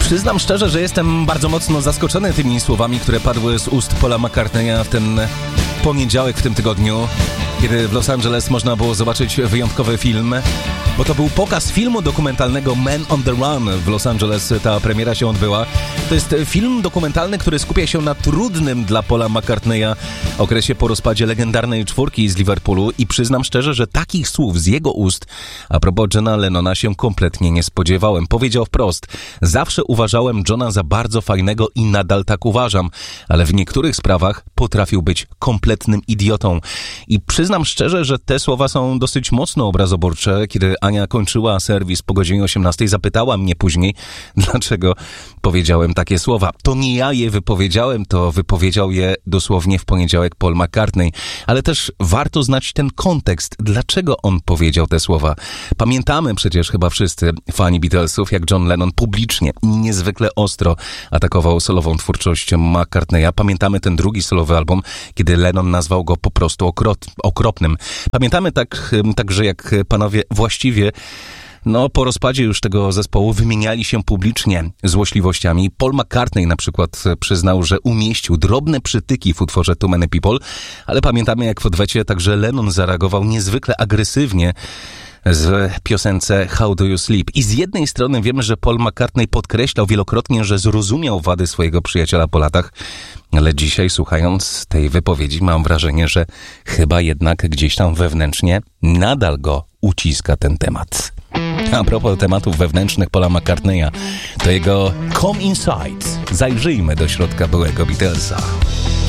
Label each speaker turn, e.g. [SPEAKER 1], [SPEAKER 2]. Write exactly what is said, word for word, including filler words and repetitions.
[SPEAKER 1] Przyznam szczerze, że jestem bardzo mocno zaskoczony tymi słowami, które padły z ust Paula McCartneya w ten poniedziałek w tym tygodniu, kiedy w Los Angeles można było zobaczyć wyjątkowy film, bo to był pokaz filmu dokumentalnego Man on the Run. W Los Angeles ta premiera się odbyła. To jest film dokumentalny, który skupia się na trudnym dla Paula McCartneya okresie po rozpadzie legendarnej czwórki z Liverpoolu i przyznam szczerze, że takich słów z jego ust a propos Johna Lennona się kompletnie nie spodziewałem. Powiedział wprost: zawsze uważałem Johna za bardzo fajnego i nadal tak uważam, ale w niektórych sprawach potrafił być kompletnym idiotą. I przyznam szczerze, że te słowa są dosyć mocno obrazoborcze. Kiedy Ania kończyła serwis po godzinie osiemnastej, zapytała mnie później, dlaczego powiedziałem takie słowa. To nie ja je wypowiedziałem, to wypowiedział je dosłownie w poniedziałek Paul McCartney. Ale też warto znać ten kontekst, dlaczego on powiedział te słowa. Pamiętamy przecież chyba wszyscy fani Beatlesów, jak John Lennon publicznie i niezwykle ostro atakował solową twórczość McCartneya. Pamiętamy ten drugi solowy album, kiedy Lennon nazwał go po prostu okrot, okropnym. Pamiętamy tak, także jak panowie właściwie No, po rozpadzie już tego zespołu wymieniali się publicznie złośliwościami. Paul McCartney na przykład przyznał, że umieścił drobne przytyki w utworze Too Many People, ale pamiętamy, jak w odwecie także Lennon zareagował niezwykle agresywnie z piosence How Do You Sleep. I z jednej strony wiemy, że Paul McCartney podkreślał wielokrotnie, że zrozumiał wady swojego przyjaciela po latach, ale dzisiaj, słuchając tej wypowiedzi, mam wrażenie, że chyba jednak gdzieś tam wewnętrznie nadal go uciska ten temat. A propos tematów wewnętrznych Paula McCartneya, to jego Come Inside. Zajrzyjmy do środka byłego Beatlesa.